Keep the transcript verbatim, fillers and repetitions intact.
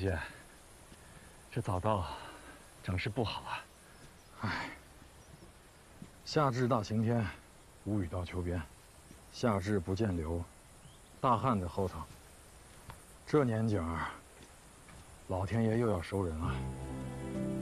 仙，这早稻长势不好啊。 唉，夏至大晴天，无雨到秋边，夏至不见柳，大旱在后头。这年景儿，老天爷又要收人了。